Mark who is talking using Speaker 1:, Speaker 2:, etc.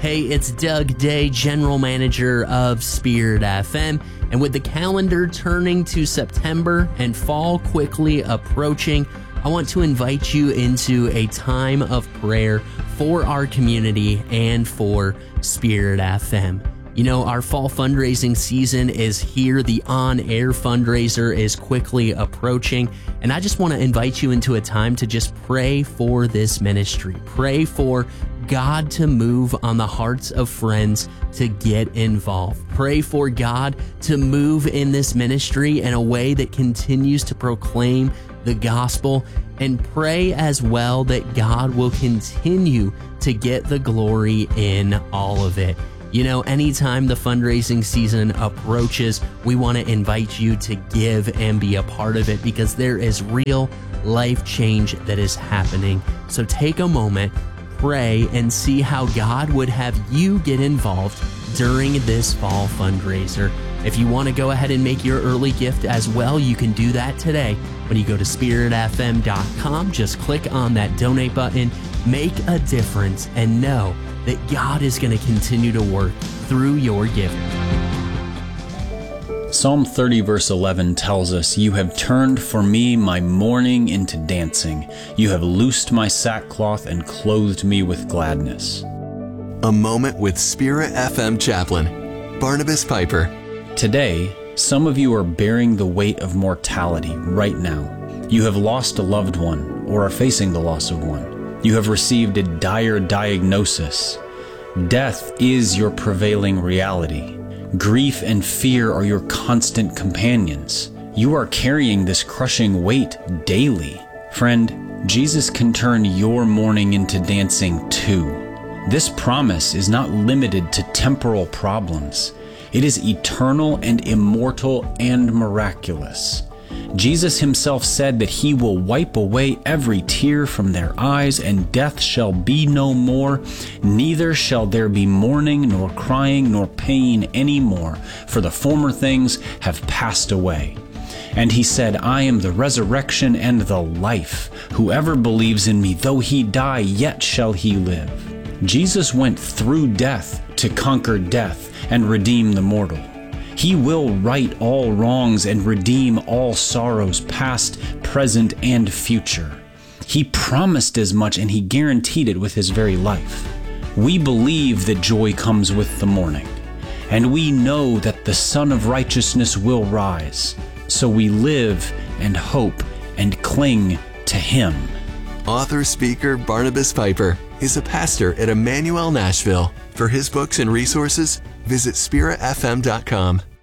Speaker 1: Hey, it's Doug Day, General Manager of Spirit FM, and with the calendar turning to September and fall quickly approaching, I want to invite you into a time of prayer for our community and for Spirit FM. You know, our fall fundraising season is here. The on-air fundraiser is quickly approaching, and I just want to invite you into a time to just pray for this ministry. Pray for God to move on the hearts of friends to get involved. Pray for God to move in this ministry in a way that continues to proclaim the gospel, and pray as well that God will continue to get the glory in all of it. You know, anytime the fundraising season approaches, we want to invite you to give and be a part of it because there is real life change that is happening. So take a moment, pray, and see how God would have you get involved during this fall fundraiser. If you want to go ahead and make your early gift as well, you can do that today. When you go to spiritfm.com, just click on that donate button, make a difference, and know that God is going to continue to work through your giving.
Speaker 2: Psalm 30 verse 11 tells us, "You have turned for me my mourning into dancing. You have loosed my sackcloth and clothed me with gladness."
Speaker 3: A moment with Spirit FM chaplain, Barnabas Piper.
Speaker 2: Today, some of you are bearing the weight of mortality right now. You have lost a loved one or are facing the loss of one. You have received a dire diagnosis. Death is your prevailing reality. Grief and fear are your constant companions. You are carrying this crushing weight daily. Friend, Jesus can turn your mourning into dancing too. This promise is not limited to temporal problems. It is eternal and immortal and miraculous. Jesus himself said that he will wipe away every tear from their eyes, and death shall be no more. Neither shall there be mourning, nor crying, nor pain any more, for the former things have passed away. And he said, "I am the resurrection and the life. Whoever believes in me, though he die, yet shall he live." Jesus went through death to conquer death and redeem the mortal. He will right all wrongs and redeem all sorrows, past, present, and future. He promised as much, and he guaranteed it with his very life. We believe that joy comes with the morning, and we know that the Son of Righteousness will rise. So we live and hope and cling to him.
Speaker 3: Author, speaker Barnabas Piper is a pastor at Emmanuel Nashville. For his books and resources, visit spiritfm.com.